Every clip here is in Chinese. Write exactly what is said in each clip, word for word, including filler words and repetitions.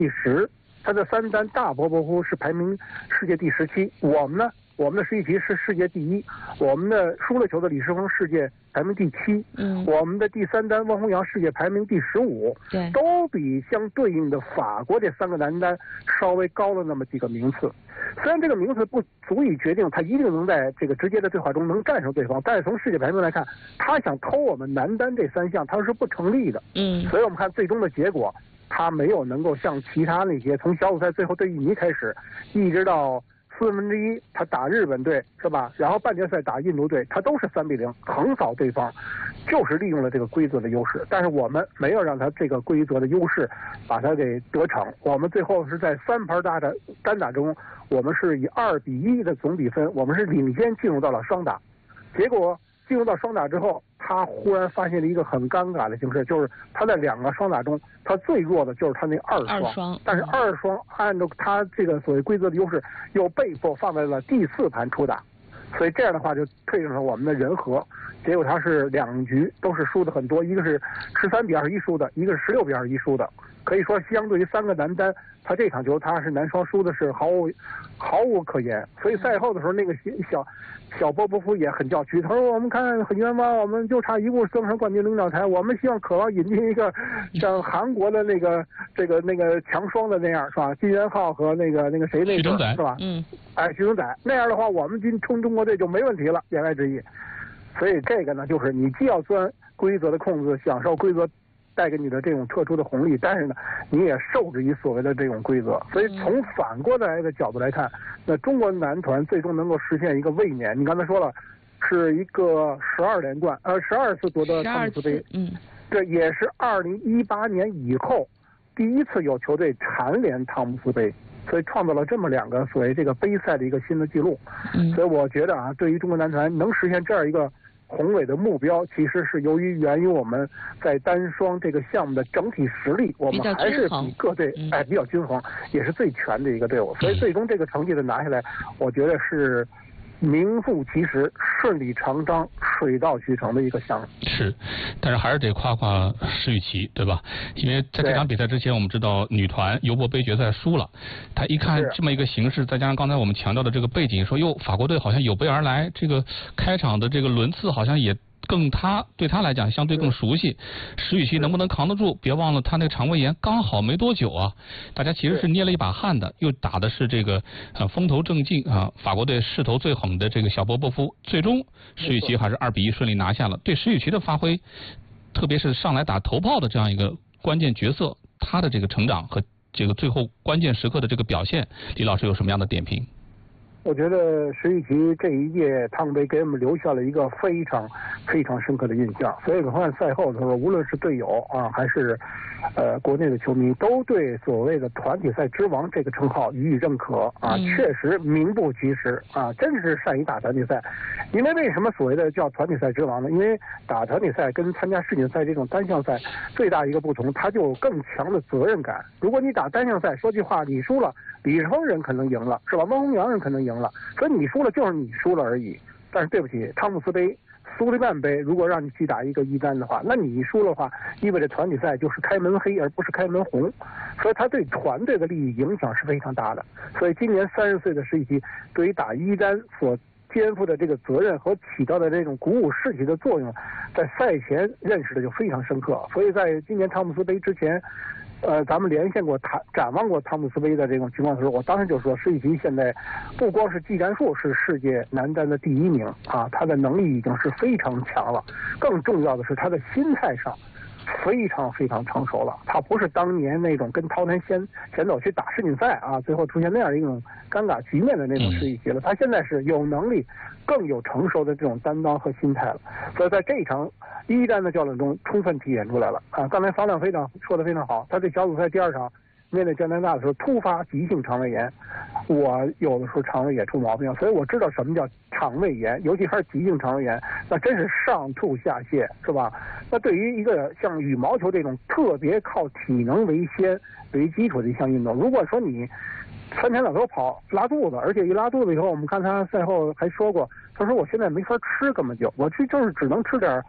第十，他的三单大波波夫是排名世界第十七。我们呢，我们的石宇奇是世界第一，我们的输了球的李世峰世界排名第七， 嗯， 我们的第三单汪宏洋世界排名第十五， 对， 都比相对应的法国这三个男单稍微高了那么几个名次。虽然这个名次不足以决定他一定能在这个直接的对话中能战胜对方，但是从世界排名来看，他想偷我们男单这三项，他是不成立的。 嗯， 所以我们看最终的结果，他没有能够像其他那些从小组赛最后对印尼开始，一直到四分之一，他打日本队是吧？然后半决赛打印度队，他都是三比零横扫对方，就是利用了这个规则的优势。但是我们没有让他这个规则的优势把他给得逞，我们最后是在三盘大的单打中，我们是以二比一的总比分，我们是领先进入到了双打。结果进入到双打之后，他忽然发现了一个很尴尬的形势，就是他在两个双打中，他最弱的就是他那二双， 二双但是二双按照他这个所谓规则的优势，又被迫放在了第四盘出打，所以这样的话就退上了我们的人和。结果他是两局都是输的很多，一个是十三比二十一输的，一个是十六比二十一输的。可以说，相对于三个男单，他这场球他是男双输的是毫无毫无可言。所以赛后的时候，那个小小波波夫也很叫屈，他说：“我们看很冤枉，我们就差一步登上冠军领奖台。我们希望渴望引进一个像韩国的那个这个那个强双的那样，是吧？金元浩和那个那个谁那个是吧？ 嗯， 哎，徐峥仔那样的话，我们进冲中国队就没问题了，言外之意。所以这个呢，就是你既要钻规则的空子，享受规则带给你的这种特殊的红利，但是呢，你也受制于所谓的这种规则。所以从反过来的角度来看，那中国男团最终能够实现一个卫冕。你刚才说了，是一个十二连冠，呃，十二次夺得汤姆斯杯， 嗯， 这也是二零一八年以后第一次有球队蝉联汤姆斯杯。所以创造了这么两个所谓这个杯赛的一个新的记录。 嗯， 所以我觉得啊，对于中国男团能实现这样一个宏伟的目标，其实是由于源于我们在单双这个项目的整体实力，我们还是比各队哎比较均衡，也是最全的一个队伍。所以最终这个成绩的拿下来，我觉得是名副其实、顺理成章、水到渠成的一个项目。 是，但是还是得夸夸石宇奇，对吧？因为在这场比赛之前，我们知道女团尤伯杯决赛输了，他一看这么一个形势，再加上刚才我们强调的这个背景，说哟，法国队好像有备而来，这个开场的这个轮次好像也更他对他来讲相对更熟悉，石宇奇能不能扛得住？别忘了他那个肠胃炎刚好没多久啊，大家其实是捏了一把汗的，又打的是这个呃风头正劲啊，法国队势头最狠的这个小波波夫，最终石宇奇还是二比一顺利拿下了。对石宇奇的发挥，特别是上来打头炮的这样一个关键角色，他的这个成长和这个最后关键时刻的这个表现，李老师有什么样的点评？ 我觉得石宇奇这一届汤姆杯给我们留下了一个非常非常深刻的印象，所以我看赛后的时候，无论是队友啊，还是呃国内的球迷，都对所谓的团体赛之王这个称号予以认可啊， 嗯、 确实名不其实啊，真是善于打团体赛。因为为什么所谓的叫团体赛之王呢？因为打团体赛跟参加世锦赛这种单项赛最大一个不同，它就有更强的责任感。如果你打单项赛，说句话你输了，李世峰人可能赢了，是吧？汪宏洋人可能赢了，所以你输了就是你输了而已。但是对不起，汤姆斯杯、苏黎曼杯，如果让你去打一个一单的话，那你输了的话，意味着团体赛就是开门黑而不是开门红，所以他对团队的利益影响是非常大的。所以今年三十岁的石宇奇对于打一单所肩负的这个责任和起到的这种鼓舞士气的作用，在赛前认识的就非常深刻。所以在今年汤姆斯杯之前，呃，咱们连线过谈展望过汤姆斯杯的这种情况的时候，我当时就说，石宇奇现在不光是技战术是世界男单的第一名啊，他的能力已经是非常强了，更重要的是他的心态上非常非常成熟了。他不是当年那种跟涛南先选手去打世锦赛啊，最后出现那样一种尴尬局面的那种石宇奇了。他现在是有能力，更有成熟的这种担当和心态了。所以在这一场一战的较量中，充分体现出来了啊！刚才方亮非常说的非常好，他对小组赛第二场面对加拿大的时候，突发急性肠胃炎，我有的时候肠胃也出毛病，所以我知道什么叫肠胃炎，尤其还是急性肠胃炎，那真是上吐下泻，是吧？那对于一个像羽毛球这种特别靠体能为先为基础的一项运动，如果说你三天两头跑拉肚子，而且一拉肚子以后，我们看他赛后还说过，他说我现在没法吃，根本就我去就是只能吃点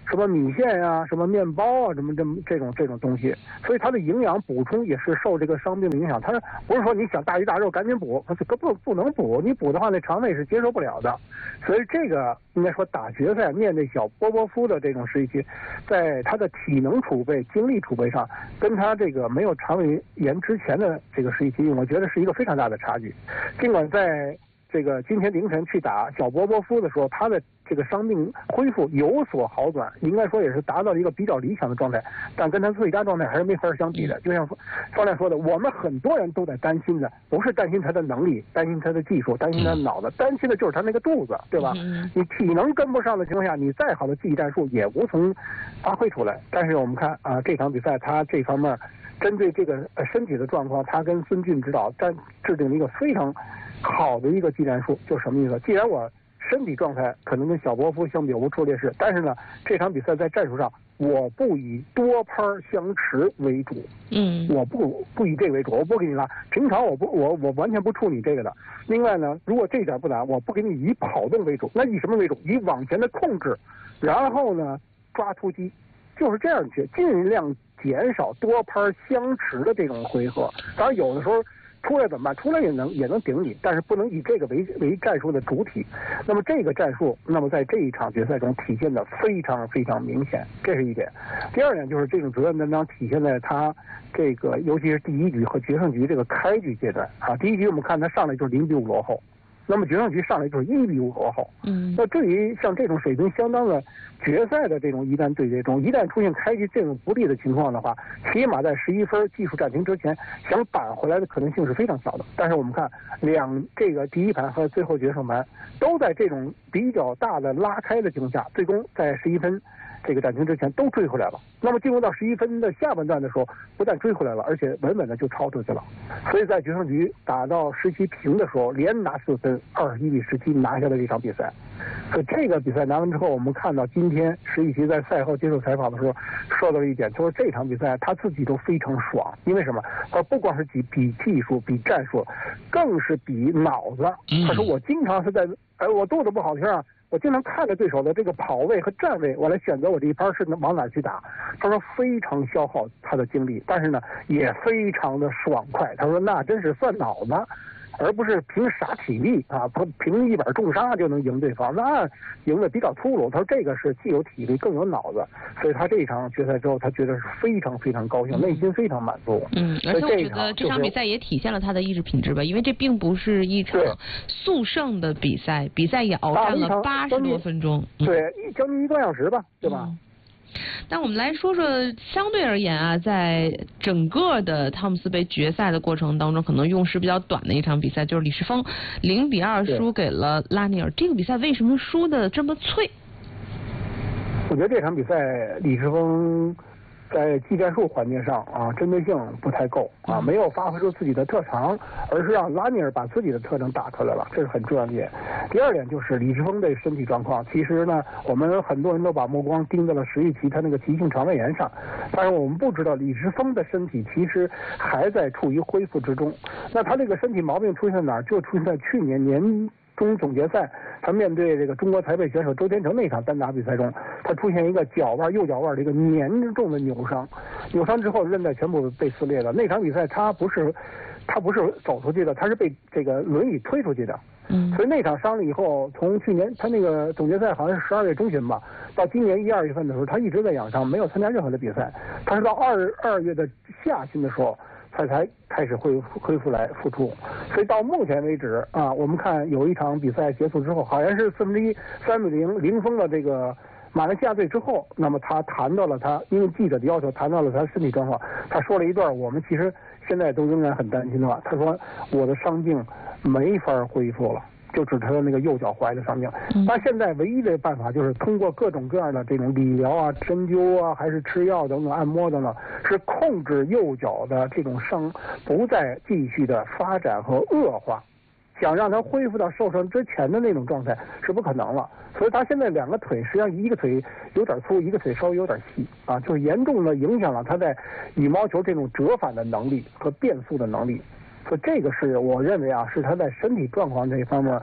什么米线呀、什么面包啊，什么这么这种这种东西，所以它的营养补充也是受这个伤病的影响。它不是说你想大鱼大肉赶紧补，它这个不不能补，你补的话那肠胃是接受不了的。所以这个应该说打决赛面对小波波夫的这种时期，在他的体能储备、精力储备上，跟他这个没有肠胃炎之前的这个时期，我觉得是一个非常大的差距。尽管在这个今天凌晨去打小波波夫的时候，他的这个伤病恢复有所好转，应该说也是达到了一个比较理想的状态，但跟他最佳状态还是没法相比的。就像教练说的，我们很多人都在担心的，不是担心他的能力，担心他的技术，担心他的脑子，担心的就是他那个肚子，对吧？你体能跟不上的情况下，你再好的技战术也无从发挥出来。但是我们看啊，这场比赛他这方面针对这个身体的状况，他跟孙俊指导制制定了一个非常好的一个技战术。就什么意思？既然我身体状态可能跟小波夫相比无处劣势，但是呢，这场比赛在战术上我不以多拍相持为主， 嗯， 我不不以这个为主，我不给你拉。平常我不我我完全不处理这个的。另外呢，如果这一点不难，我不给你以跑动为主，那以什么为主？以往前的控制，然后呢抓突击，就是这样去尽量减少多拍相持的这种回合。当然有的时候出来怎么办？出来也能也能顶你，但是不能以这个为为战术的主体。那么这个战术，那么在这一场决赛中体现的非常非常明显，这是一点。第二点就是这种责任担当体现在他这个，尤其是第一局和决胜局这个开局阶段啊。第一局我们看他上来就是零比五落后，那么决胜局上来就是一比五落后。 嗯， 那对于像这种水平相当的决赛的这种一旦对决中，一旦出现开局这种不利的情况的话，起码在十一分技术暂停之前想扳回来的可能性是非常小的。但是我们看两这个第一盘和最后决胜盘都在这种比较大的拉开的情况下，最终在十一分这个暂停之前都追回来了。那么进入到十一分的下半段的时候，不但追回来了，而且稳稳的就超出去了。所以在决胜局打到十七平的时候，连拿四分，二十一比十七拿下了这场比赛。所以这个比赛拿完之后，我们看到今天石宇奇在赛后接受采访的时候说到了一点，就是这场比赛他自己都非常爽。因为什么？他不光是比比技术、比战术，更是比脑子。他说我经常是在，哎，我肚子不好听啊。我经常看着对手的这个跑位和站位，我来选择我这一拍是往哪去打。他说非常消耗他的精力，但是呢也非常的爽快。他说那真是算脑子，而不是凭傻体力啊，凭一板重杀就能赢对方，那赢得比较粗鲁。他说这个是既有体力更有脑子，所以他这一场决赛之后，他觉得是非常非常高兴，内心非常满足。 嗯，而且我觉得这场比赛也体现了他的意志品质吧，因为这并不是一场速胜的比赛，比赛也熬战了八十多分钟， 对，将近一个多小时吧，对吧？ 嗯，但我们来说说，相对而言啊，在整个的汤姆斯杯决赛的过程当中，可能用时比较短的一场比赛，就是李世峰零比二输给了拉尼尔。这个比赛为什么输的这么脆？ 我觉得这场比赛李世峰在技战术环节上啊，针对性不太够啊，没有发挥出自己的特长，而是让拉尼尔把自己的特征打出来了，这是很重要的一点。第二点就是李世峰的身体状况，其实呢，我们很多人都把目光盯在了石宇奇他那个急性肠胃炎上，但是我们不知道李世峰的身体其实还在处于恢复之中。那他这个身体毛病出现在哪儿？就出现在去年年中总决赛，他面对这个中国台北选手周天成那场单打比赛中，他出现一个脚腕右脚腕的一个严重的扭伤，扭伤之后韧带全部被撕裂了。那场比赛他不是他不是走出去的，他是被这个轮椅推出去的。 嗯， 所以那场伤了以后，从去年他那个总决赛好像是十二月中旬吧，到今年一二月份的时候，他一直在养伤，没有参加任何的比赛。他是到二二月的下旬的时候，他才开始恢复恢复来复出。所以到目前为止啊，我们看有一场比赛结束之后，好像是四分之一三比零零封了这个马来西亚队之后，那么他谈到了他因为记者的要求谈到了他身体状况，他说了一段我们其实现在都仍然很担心的话，他说我的伤病没法恢复了，就指他的那个右脚踝的伤病。他现在唯一的办法就是通过各种各样的这种理疗啊、针灸啊，还是吃药等等、按摩等等，是控制右脚的这种伤不再继续的发展和恶化。想让他恢复到受伤之前的那种状态是不可能了，所以他现在两个腿实际上一个腿有点粗，一个腿稍微有点细啊，就是严重的影响了他在羽毛球这种折返的能力和变速的能力。所以这个是我认为啊，是他在身体状况这一方面，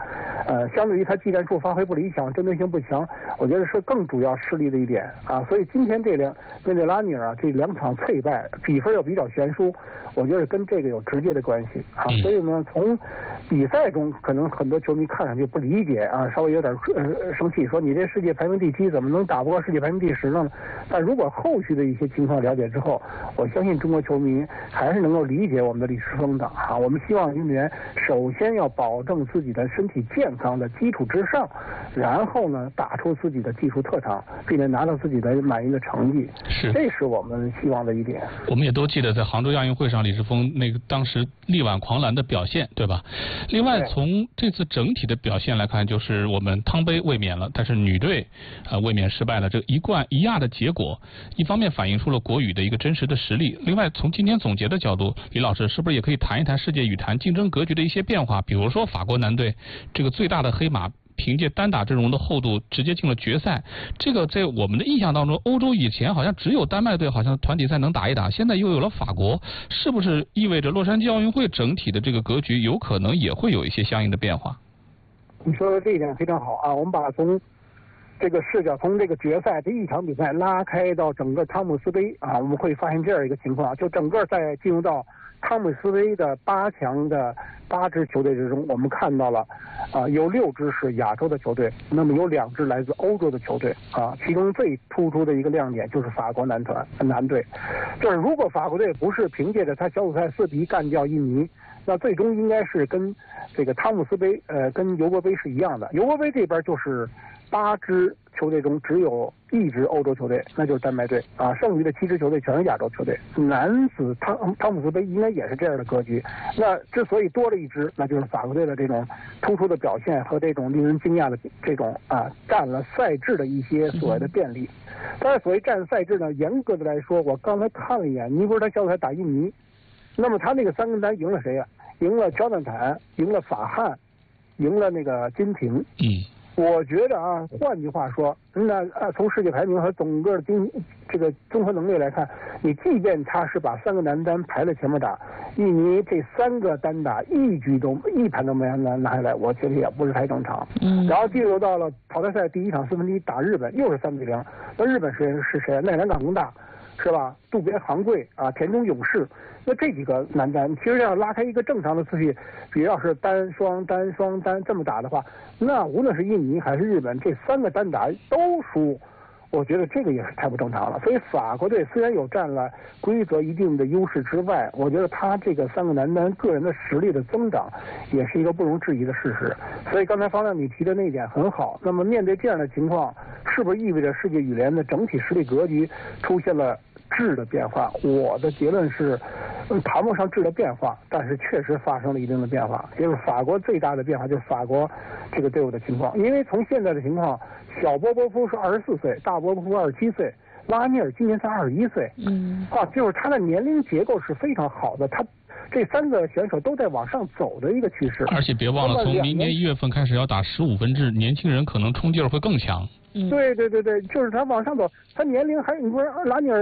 呃，相对于他技战术发挥不理想，针对性不强，我觉得是更主要失利的一点啊。所以今天这两面对拉尼尔啊，这两场脆败，比分又比较悬殊，我觉得跟这个有直接的关系啊。所以呢，从比赛中可能很多球迷看上去不理解啊，稍微有点呃生气，说你这世界排名第七怎么能打不过世界排名第十呢？但如果后续的一些情况了解之后，我相信中国球迷还是能够理解我们的李世峰的啊。我们希望运动员首先要保证自己的身体健康的基础之上，然后呢打出自己的技术特长，并且拿到自己的满意的成绩， 是， 这是我们希望的一点。 我们也都记得在杭州亚运会上李世峰那个当时力挽狂澜的表现，对吧？另外从这次整体的表现来看，就是我们汤杯卫冕了，但是女队呃卫冕失败了，这一冠一亚的结果，一方面反映出了国羽的一个真实的实力，另外从今天总结的角度，李老师是不是也可以谈一谈世界羽坛竞争格局的一些变化？比如说法国男队这个最大的黑马，凭借单打阵容的厚度直接进了决赛，这个在我们的印象当中，欧洲以前好像只有丹麦队好像团体赛能打一打，现在又有了法国，是不是意味着洛杉矶奥运会整体的这个格局有可能也会有一些相应的变化？ 你说的这一点非常好啊，我们把从这个视角从这个决赛这一场比赛拉开到整个汤姆斯杯啊，我们会发现这样一个情况，就整个在进入到汤姆斯杯的八强的八支球队之中，我们看到了啊，有六支是亚洲的球队，那么有两支来自欧洲的球队啊，其中最突出的一个亮点就是法国男团男队，就是如果法国队不是凭借着他小组赛四比一干掉印尼，那最终应该是跟这个汤姆斯杯呃跟尤国杯是一样的，尤国杯这边就是八支球队中只有一支欧洲球队，那就是丹麦队啊，剩余的七支球队全是亚洲球队。男子汤汤姆斯杯应该也是这样的格局。那之所以多了一支，那就是法国队的这种突出的表现和这种令人惊讶的这种啊占了赛制的一些所谓的便利。但是所谓占赛制呢，严格的来说，我刚才看了一眼，尼泊尔他小组赛打印尼，那么他那个三跟单赢了谁呀、啊？赢了乔纳坦，赢了法汉，赢了那个金廷。 嗯。 我觉得啊，换句话说，那啊，从世界排名和整个经这个综合能力来看，你即便他是把三个男单排在前面打，印尼这三个单打一局都一盘都没拿拿下来，我觉得也不是太正常。 嗯。 然后进入到了淘汰赛第一场四分之一打日本，又是三比零。那日本是是谁？奈良冈功大，是吧？渡边航贵啊，田中勇士。那这几个男单，其实要拉开一个正常的次序，比如要是单双单双单这么打的话，那无论是印尼还是日本，这三个单打都输，我觉得这个也是太不正常了。所以法国队虽然有占了规则一定的优势之外，我觉得他这个三个男单个人的实力的增长，也是一个不容置疑的事实。所以刚才方亮你提的那一点很好。那么面对这样的情况，是不是意味着世界羽联的整体实力格局出现了质的变化？我的结论是，谈不上质的变化，但是确实发生了一定的变化。就是法国最大的变化就是法国这个队伍的情况，因为从现在的情况，小波波夫是二十四岁，大波波夫二十七岁，拉尼尔今年才二十一岁， 嗯， 啊，就是他的年龄结构是非常好的，他这三个选手都在往上走的一个趋势。 而且别忘了，从明年一月份开始要打十五分制，年轻人可能冲劲儿会更强。 对对对对，就是他往上走，他年龄还你说拉尼尔。